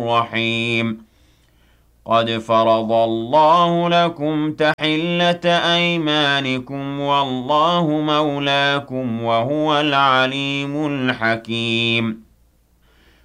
رحيم قد فرض الله لكم تحلة أيمانكم والله مولاكم وهو العليم الحكيم